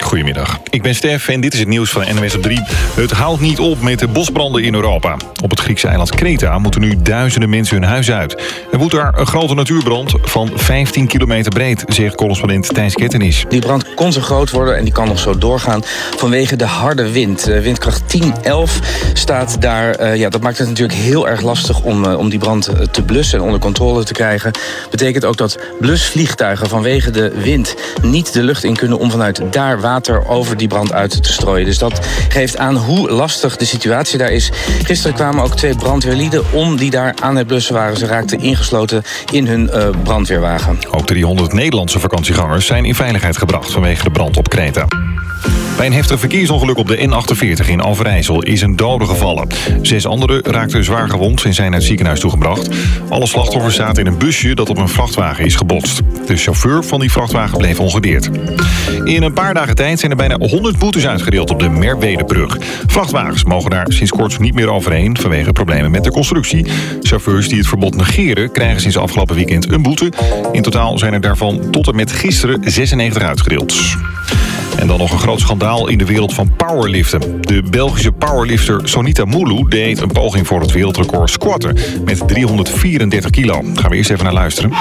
Goedemiddag, ik ben Stef en dit is het nieuws van NOS op 3. Het houdt niet op met de bosbranden in Europa. Op het Griekse eiland Kreta moeten nu duizenden mensen hun huis uit. Er woedt daar een grote natuurbrand van 15 kilometer breed, zegt correspondent Thijs Kettenis. Die brand kon zo groot worden en die kan nog zo doorgaan vanwege de harde wind. Windkracht 10, 11 staat daar. Dat maakt het natuurlijk heel erg lastig om die brand te blussen en onder controle te krijgen. Betekent ook dat blusvliegtuigen vanwege de wind niet de lucht in kunnen om vanuit daar water over die brand uit te strooien. Dus dat geeft aan hoe lastig de situatie daar is. Gisteren kwamen ook 2 brandweerlieden om die daar aan het blussen waren. Ze raakten ingesloten in hun brandweerwagen. Ook 300 Nederlandse vakantiegangers zijn in veiligheid gebracht vanwege de brand op Kreta. Bij een heftig verkeersongeluk op de N48 in Overijssel is een dode gevallen. 6 anderen raakten zwaar gewond en zijn naar het ziekenhuis toegebracht. Alle slachtoffers zaten in een busje dat op een vrachtwagen is gebotst. De chauffeur van die vrachtwagen bleef ongedeerd. In een paar dagen tijd zijn er bijna 100 boetes uitgedeeld op de Merwedebrug. Vrachtwagens mogen daar sinds kort niet meer overheen vanwege problemen met de constructie. Chauffeurs die het verbod negeren krijgen sinds afgelopen weekend een boete. In totaal zijn er daarvan tot en met gisteren 96 uitgedeeld. En dan nog een groot schandaal in de wereld van powerliften. De Belgische powerlifter Sonita Moulou deed een poging voor het wereldrecord squatten met 334 kilo. Gaan we eerst even naar luisteren.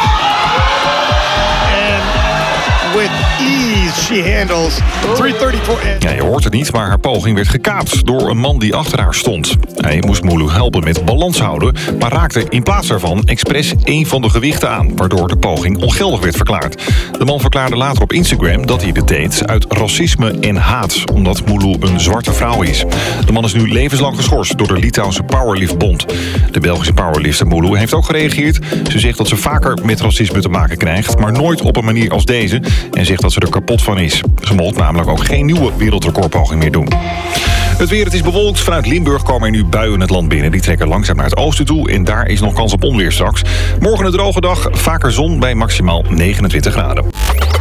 With ease she handles 334. Ja, je hoort het niet, maar haar poging werd gekaapt door een man die achter haar stond. Hij moest Moulou helpen met balans houden, maar raakte in plaats daarvan expres een van de gewichten aan, waardoor de poging ongeldig werd verklaard. De man verklaarde later op Instagram dat hij dit deed uit racisme en haat, omdat Moulou een zwarte vrouw is. De man is nu levenslang geschorst door de Litouwse Powerliftbond. De Belgische powerlifter Moulou heeft ook gereageerd. Ze zegt dat ze vaker met racisme te maken krijgt, maar nooit op een manier als deze. En zegt dat ze er kapot van is. Ze mocht namelijk ook geen nieuwe wereldrecordpoging meer doen. Het weer, het is bewolkt. Vanuit Limburg komen er nu buien het land binnen. Die trekken langzaam naar het oosten toe en daar is nog kans op onweer straks. Morgen een droge dag, vaker zon bij maximaal 29 graden.